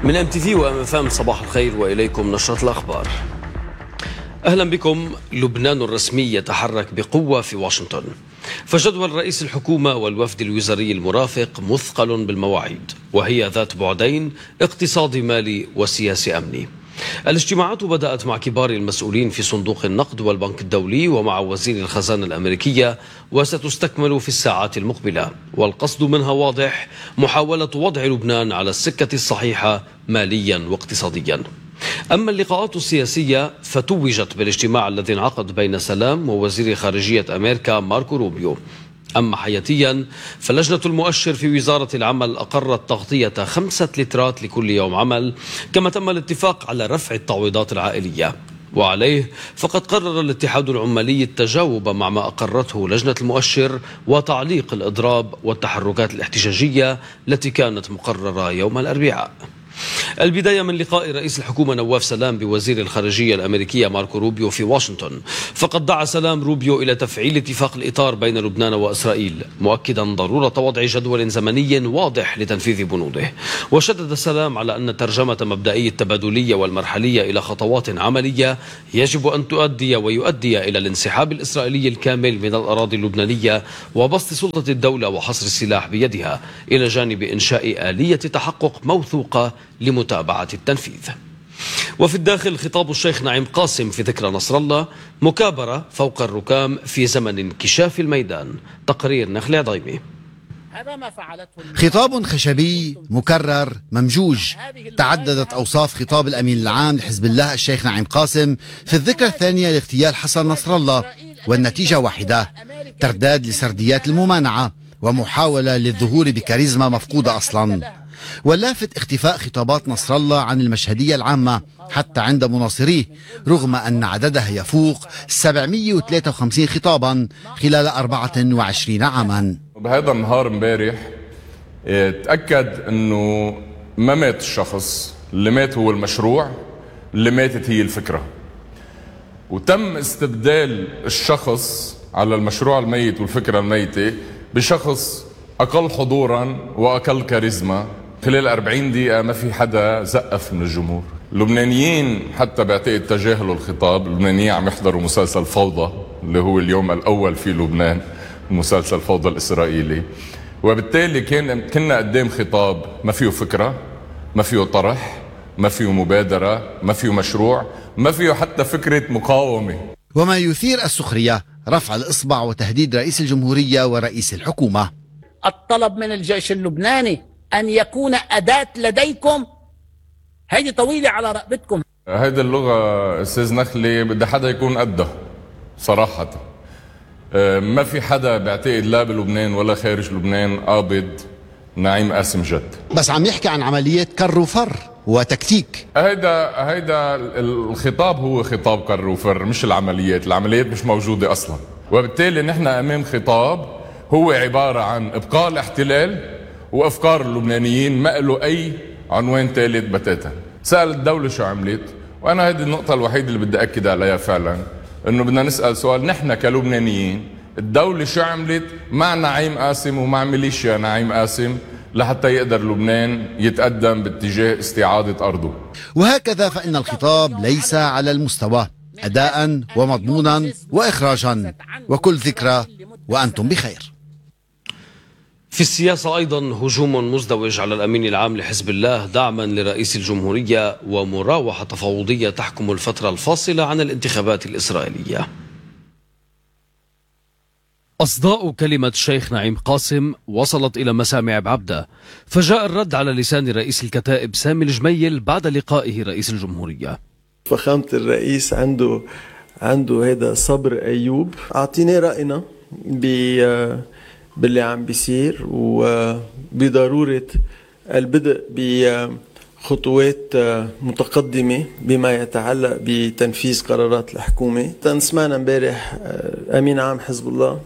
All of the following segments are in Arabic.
من MTV وMFM صباح الخير وإليكم نشرة الأخبار. أهلا بكم. لبنان الرسمي يتحرك بقوة في واشنطن، فجدول رئيس الحكومة والوفد الوزاري المرافق مثقل بالمواعيد، وهي ذات بعدين اقتصادي مالي وسياسي أمني. الاجتماعات بدأت مع كبار المسؤولين في صندوق النقد والبنك الدولي ومع وزير الخزانة الأمريكية، وستستكمل في الساعات المقبلة، والقصد منها واضح: محاولة وضع لبنان على السكة الصحيحة ماليا واقتصاديا. أما اللقاءات السياسية فتوجت بالاجتماع الذي انعقد بين سلام ووزير خارجية أمريكا ماركو روبيو. أما حياتيا فلجنة المؤشر في وزارة العمل أقرت تغطية 5 لترات لكل يوم عمل، كما تم الاتفاق على رفع التعويضات العائلية. وعليه فقد قرر الاتحاد العمالي التجاوب مع ما أقرته لجنة المؤشر وتعليق الإضراب والتحركات الاحتجاجية التي كانت مقررة يوم الأربعاء. البداية من لقاء رئيس الحكومة نواف سلام بوزير الخارجية الأمريكية ماركو روبيو في واشنطن، فقد دعا سلام روبيو إلى تفعيل اتفاق الإطار بين لبنان وإسرائيل، مؤكدا ضرورة وضع جدول زمني واضح لتنفيذ بنوده. وشدد سلام على أن ترجمة مبدئي التبادلية والمرحلية إلى خطوات عملية يجب أن تؤدي ويؤدي إلى الانسحاب الإسرائيلي الكامل من الأراضي اللبنانية وبسط سلطة الدولة وحصر السلاح بيدها، إلى جانب إنشاء آلية تحقق موثوقة لمتابعة التنفيذ. وفي الداخل خطاب الشيخ نعيم قاسم في ذكرى نصر الله، مكابرة فوق الركام في زمن انكشاف الميدان. تقرير نخل عضيمي. خطاب خشبي مكرر ممجوج، تعددت أوصاف خطاب الأمين العام لحزب الله الشيخ نعيم قاسم في الذكرى الثانية لاغتيال حسن نصر الله، والنتيجة واحدة: ترداد لسرديات الممانعة ومحاولة للظهور بكاريزما مفقودة أصلا. واللافت اختفاء خطابات نصر الله عن المشهدية العامة حتى عند مناصريه، رغم أن عددها يفوق 753 خطابا خلال 24 عاما. بهذا النهار امبارح تأكد أنه ما مات الشخص، اللي مات هو المشروع، اللي ماتت هي الفكرة. وتم استبدال الشخص على المشروع الميت والفكرة الميتة بشخص أقل حضورا وأقل كاريزما. خلال 40 دقيقة ما في حدا زقف من الجمهور. اللبنانيين حتى بعتقد تجاهلوا الخطاب. اللبنانيين عم يحضروا مسلسل فوضى اللي هو اليوم الأول في لبنان، مسلسل فوضى الإسرائيلي، وبالتالي كنا قدام خطاب ما فيه فكرة، ما فيه طرح، ما فيه مبادرة، ما فيه مشروع، ما فيه حتى فكرة مقاومة. وما يثير السخرية رفع الإصبع وتهديد رئيس الجمهورية ورئيس الحكومة. الطلب من الجيش اللبناني أن يكون أداة لديكم، هذه طويلة على رقبتكم. هيدي اللغة أستاذ نخلي بدها حدا يكون قدها صراحة. ما في حدا بعتقد لا بلبنان ولا خارج لبنان قابض نعيم قاسم جد. بس عم يحكي عن عملية كر وفر وتكتيك. هيدا الخطاب هو خطاب كر وفر، مش العمليات مش موجودة أصلا. وبالتالي نحن أمام خطاب هو عبارة عن إبقاء الاحتلال وأفكار اللبنانيين، ما له أي عنوان ثالث بتاتا. سأل الدولة شو عملت، وأنا هذه النقطة الوحيدة اللي بدي أكد عليها فعلا، إنه بدنا نسأل سؤال: نحن كلبنانيين الدولة شو عملت مع نعيم قاسم ومع ميليشيا نعيم قاسم لحتى يقدر لبنان يتقدم باتجاه استعادة أرضه؟ وهكذا فإن الخطاب ليس على المستوى أداء ومضمونا وإخراجا. وكل ذكرى وأنتم بخير. في السياسة أيضا هجوم مزدوج على الأمين العام لحزب الله دعما لرئيس الجمهورية ومراوحة تفاوضية تحكم الفترة الفاصلة عن الانتخابات الإسرائيلية. أصداء كلمة الشيخ نعيم قاسم وصلت إلى مسامع بعبدة، فجاء الرد على لسان رئيس الكتائب سامي الجميل بعد لقائه رئيس الجمهورية. فخامة الرئيس عنده هذا صبر أيوب. أعطينا رأينا باللي عم بيصير وبضرورة البدء بخطوات متقدمة بما يتعلق بتنفيذ قرارات الحكومة. سمعنا امبارح أمين عام حزب الله،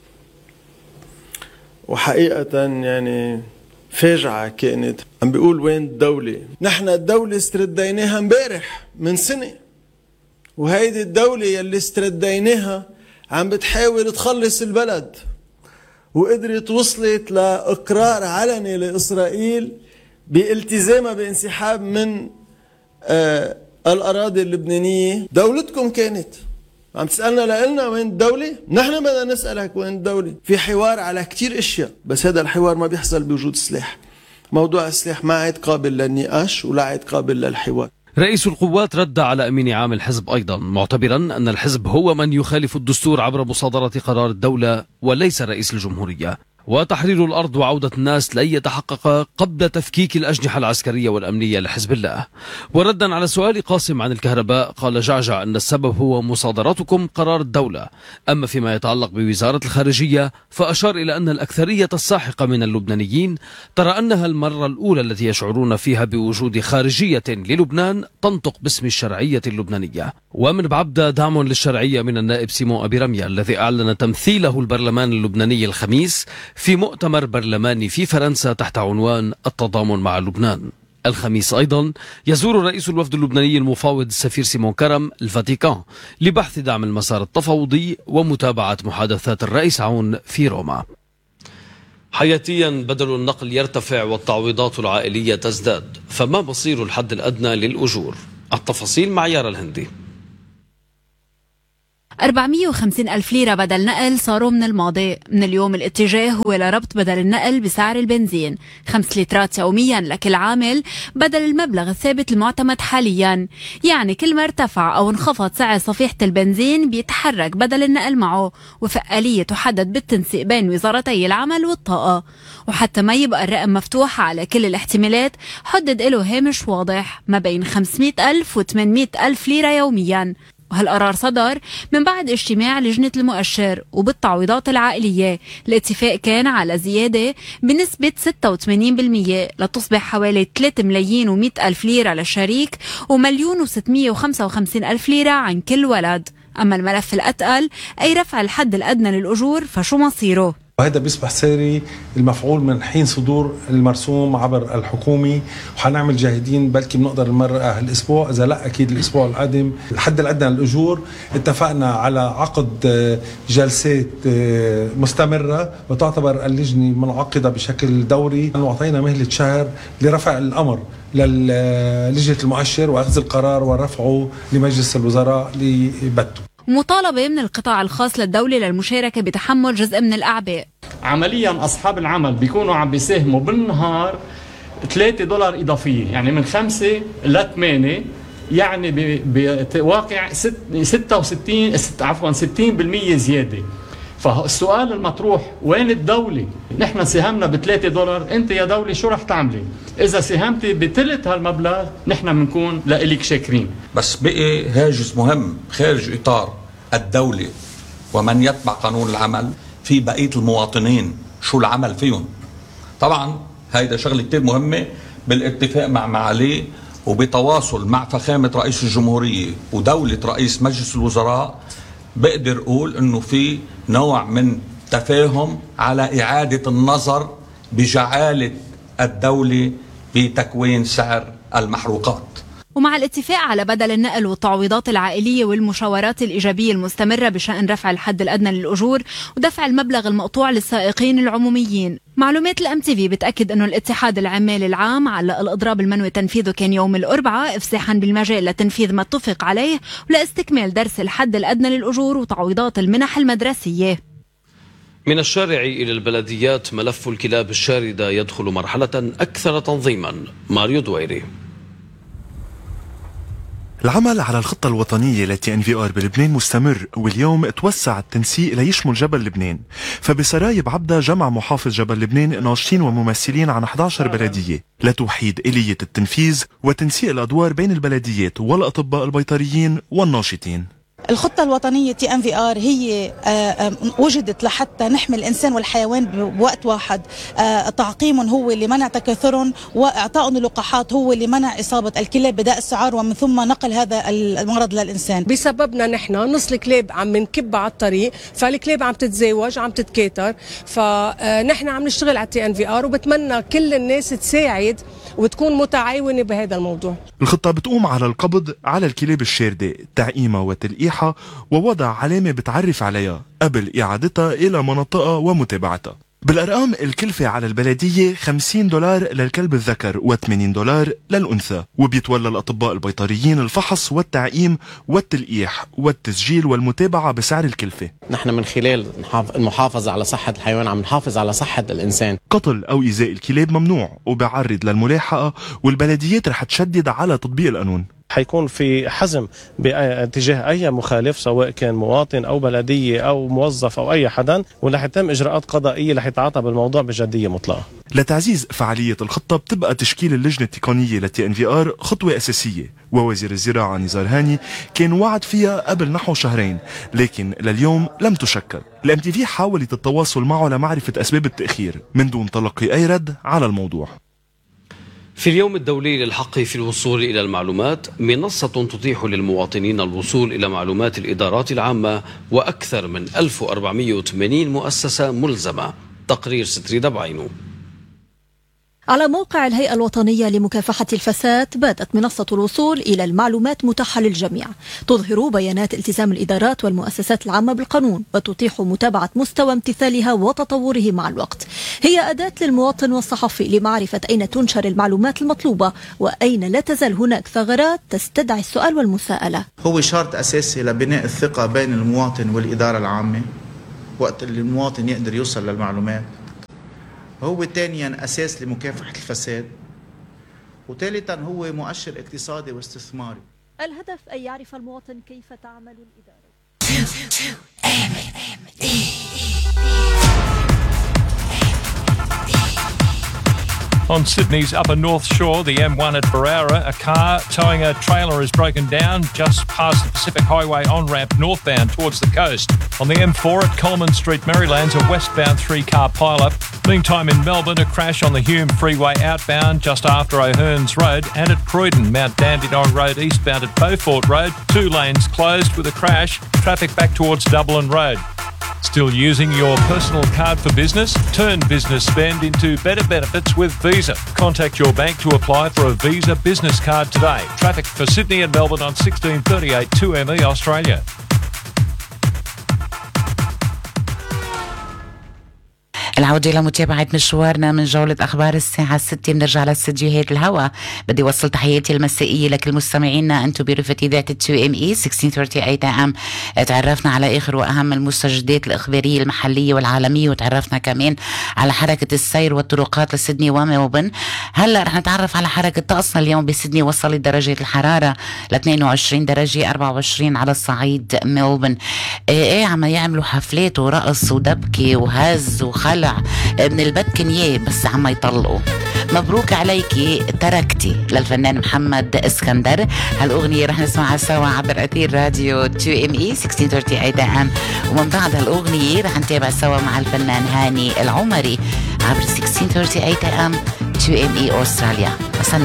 وحقيقة يعني فاجعة كانت. عم بيقول وين الدولة؟ نحن الدولة استرديناها امبارح من سنة، وهيدي الدولة يلي استرديناها عم بتحاول تخلص البلد، وقدرت وصلت لإقرار علني لإسرائيل بالتزامها بانسحاب من الأراضي اللبنانية. دولتكم كانت عم تسألنا لإلنا وين الدولة؟ نحن بدنا نسألك وين الدولة. في حوار على كتير اشياء، بس هذا الحوار ما بيحصل بوجود سلاح. موضوع السلاح ما عاد قابل للنقاش ولا عاد قابل للحوار. رئيس القوات رد على أمين عام الحزب أيضا، معتبرا أن الحزب هو من يخالف الدستور عبر مصادرة قرار الدولة وليس رئيس الجمهورية، وتحرير الأرض وعودة الناس لن يتحقق قبل تفكيك الأجنحة العسكرية والأمنية لحزب الله. وردا على سؤال قاسم عن الكهرباء، قال جعجع أن السبب هو مصادرتكم قرار الدولة. أما فيما يتعلق بوزارة الخارجية فأشار إلى أن الأكثرية الساحقة من اللبنانيين ترى أنها المرة الأولى التي يشعرون فيها بوجود خارجية للبنان تنطق باسم الشرعية اللبنانية. ومن بعبدة دعم للشرعية من النائب سيمون أبي رمية الذي أعلن تمثيله البرلمان اللبناني الخميس في مؤتمر برلماني في فرنسا تحت عنوان التضامن مع لبنان. الخميس أيضا يزور رئيس الوفد اللبناني المفاوض السفير سيمون كرم الفاتيكان لبحث دعم المسار التفاوضي ومتابعة محادثات الرئيس عون في روما. حياتيا بدل النقل يرتفع والتعويضات العائلية تزداد، فما مصير الحد الأدنى للأجور؟ التفاصيل مع يارا الهندي. 450 ألف ليرة بدل نقل صاروا من الماضي. من اليوم الاتجاه هو لربط بدل النقل بسعر البنزين 5 لترات يوميا لكل عامل بدل المبلغ الثابت المعتمد حاليا. يعني كل ما ارتفع أو انخفض سعر صفيحة البنزين بيتحرك بدل النقل معه، وفعالية تحدد بالتنسيق بين وزارتي العمل والطاقة. وحتى ما يبقى الرقم مفتوح على كل الاحتمالات حدد له هامش واضح ما بين 500 ألف و 800 ألف ليرة يوميا. وهالقرار صدر من بعد اجتماع لجنة المؤشر. وبالتعويضات العائلية الاتفاق كان على زيادة بنسبة 86% لتصبح حوالي 3 ملايين و100 ألف ليرة للشريك و1 و655 ألف ليرة عن كل ولد. أما الملف الأتقل أي رفع الحد الأدنى للأجور فشو مصيره؟ وهذا بيصبح ساري المفعول من حين صدور المرسوم عبر الحكومي، وحنعمل جاهدين بلكي بنقدر نمرقها هالاسبوع، اذا لا اكيد الاسبوع القادم. الحد الادنى للاجور اتفقنا على عقد جلسات مستمره وتعتبر اللجنه منعقده بشكل دوري، واعطينا مهله شهر لرفع الامر للجنه المؤشر واخذ القرار ورفعه لمجلس الوزراء لبته. مطالبة من القطاع الخاص للدولة للمشاركة بتحمل جزء من الأعباء. عمليا أصحاب العمل بيكونوا عم بيساهموا بالنهار $3 إضافية، يعني من 5 ل 8، يعني بواقع 60% زيادة. فالسؤال المطروح وين الدولة؟ نحن ساهمنا $3، انت يا دولة شو رح تعملي؟ اذا ساهمتي بثلث هالمبلغ نحن بنكون لإلك شاكرين. بس بقي هاجس مهم خارج اطار الدولة ومن يتبع قانون العمل في بقية المواطنين، شو العمل فيهم؟ طبعا هيدا شغلة كتير مهمة بالاتفاق مع معاليه وبتواصل مع فخامة رئيس الجمهورية ودولة رئيس مجلس الوزراء. بقدر أقول أنه في نوع من تفاهم على إعادة النظر بجعالة الدولة بتكوين سعر المحروقات. ومع الاتفاق على بدل النقل والتعويضات العائلية والمشاورات الإيجابية المستمرة بشأن رفع الحد الأدنى للأجور ودفع المبلغ المقطوع للسائقين العموميين. معلومات الMTV بتأكد أنه الاتحاد العمال العام علق الإضراب المنوي تنفيذه كان يوم الأربعاء إفساحا بالمجال لتنفيذ ما اتفق عليه ولاستكمال درس الحد الأدنى للأجور وتعويضات المنح المدرسية. من الشارع إلى البلديات، ملف الكلاب الشاردة يدخل مرحلة أكثر تنظيما. ماريو دويري. العمل على الخطة الوطنية لTNVR بلبنان مستمر، واليوم توسع التنسيق ليشمل جبل لبنان. فبسراي بعبدة جمع محافظ جبل لبنان ناشطين وممثلين عن 11 بلدية لتوحيد آلية التنفيذ وتنسيق الأدوار بين البلديات والأطباء البيطريين والناشطين. الخطة الوطنية TNVR هي وجدت لحتى نحمي الإنسان والحيوان بوقت واحد. تعقيمهم هو لمنع تكاثرهم، وإعطائهم اللقاحات هو لمنع إصابة الكلاب بداء السعار ومن ثم نقل هذا المرض للإنسان. بسببنا نحن نص الكلاب عم نكبها على الطريق، فالكلاب عم تتزاوج عم تتكاثر، فنحن عم نشتغل على TNVR وبتمنى كل الناس تساعد وتكون متعاونة بهذا الموضوع. الخطة بتقوم على القبض على الكلاب الشاردة، تعقيمها وتلقيحها ووضع علامة بتعرف عليها قبل إعادتها إلى مناطقها ومتابعتها. بالأرقام الكلفة على البلدية $50 للكلب الذكر و$80 للأنثى، وبيتولى الأطباء البيطريين الفحص والتعقيم والتلقيح والتسجيل والمتابعة بسعر الكلفة. نحن من خلال المحافظة على صحة الحيوان عم نحافظ على صحة الإنسان. قتل أو إيذاء الكلاب ممنوع وبيعرض للملاحقة، والبلديات رح تشدد على تطبيق القانون. حيكون في حزم باتجاه أي مخالف سواء كان مواطن أو بلدية أو موظف أو أي حدا، ورح يتم إجراءات قضائية رح يتعاطى بالموضوع بجدية مطلقة. لتعزيز فعالية الخطة بتبقى تشكيل اللجنة التقنية للTNVR خطوة أساسية، ووزير الزراعة نزار هاني كان وعد فيها قبل نحو شهرين، لكن لليوم لم تشكل. الMTV حاولت التواصل معه لمعرفة أسباب التأخير من دون تلقي أي رد على الموضوع. في اليوم الدولي للحق في الوصول إلى المعلومات، منصة تتيح للمواطنين الوصول إلى معلومات الإدارات العامة وأكثر من 1480 مؤسسة ملزمة. تقرير ستريدة بعينه. على موقع الهيئة الوطنية لمكافحة الفساد باتت منصة الوصول إلى المعلومات متاحة للجميع، تظهر بيانات التزام الإدارات والمؤسسات العامة بالقانون وتتيح متابعة مستوى امتثالها وتطوره مع الوقت. هي أداة للمواطن والصحفي لمعرفة أين تنشر المعلومات المطلوبة وأين لا تزال هناك ثغرات تستدعي السؤال والمساءلة. هو شرط أساسي لبناء الثقة بين المواطن والإدارة العامة، وقت اللي المواطن يقدر يوصل للمعلومات. هو ثانيا أساس لمكافحة الفساد، وثالثا هو مؤشر اقتصادي واستثماري. الهدف أن يعرف المواطن كيف تعمل الإدارة. On Sydney's upper north shore, the M1 at Barara, a car towing a trailer has broken down just past the Pacific Highway on-ramp northbound towards the coast. On the M4 at Coleman Street, Maryland's a westbound three-car pile-up. Meantime, in Melbourne, a crash on the Hume Freeway outbound just after O'Hearns Road, and at Croydon, Mount Dandenong Road eastbound at Beaufort Road, 2 lanes closed with a crash, traffic back towards Dublin Road. Still using your personal card for business? Turn business spend into better benefits with Visa. Contact your bank to apply for a Visa business card today. Traffic for Sydney and Melbourne on 1638 2ME Australia. العودة لمتابعة مشوارنا من جولة أخبار الساعة 6. بنرجع لاستديوهات الهوا. بدي وصل تحياتي المسائية لكل مستمعينا أنتم برفقة إذاعة 2ME 1638 AM. تعرفنا على آخر وأهم المستجدات الإخبارية المحلية والعالمية، وتعرفنا كمان على حركة السير والطرقات لسيدني وملبورن. هلا رح نتعرف على حركة طقسنا اليوم بسيدني. وصلت درجة الحرارة ل 22 درجة، 24 على الصعيد ملبورن. عم يعملوا حفلات ورقص ودبكة وهز وخلع من البدكنية، بس عم يطلقوا. مبروك عليكي تركتي للفنان محمد اسكندر. هالأغنية رح نسمعها سوا عبر أثير راديو 2ME 1638 AM، ومن بعد هالأغنية رح نتابع سوا مع الفنان هاني العمري عبر 1638 AM 2ME أستراليا.